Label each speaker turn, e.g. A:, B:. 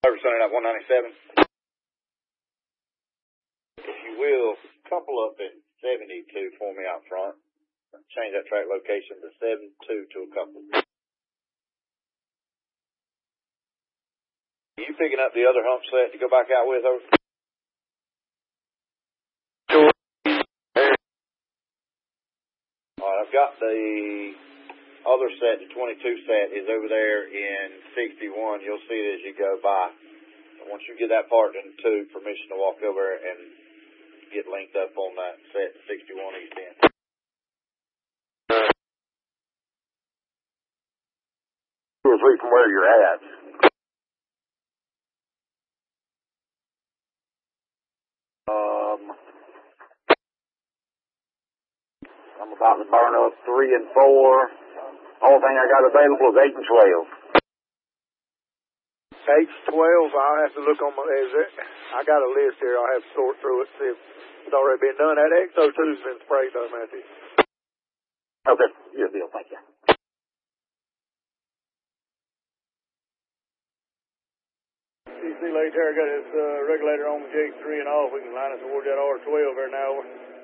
A: Sunday at 197. If you will, couple up at 72 for me out front. Change that track location to 72 to a couple. Are you picking up the other hump set to go back out with? Over? Sure. Alright, I've got the other set, the 22 set, is over there in 61. You'll see it as you go by. Once you get that part in two, permission to walk over and get linked up on that set 61 East End.
B: 2 or 3 from where you're at. I'm about to burn up 3 and 4. Only thing I got available is 8 and 12.
C: 8 12, I'll have to look on my, I got a list here, I'll have to sort through it, see if it's already been done. That X02's been sprayed though, Matthew.
B: Okay, good deal, thank you.
C: See you later, I got his regulator on the J3 and off, we can line it towards that R12 there now.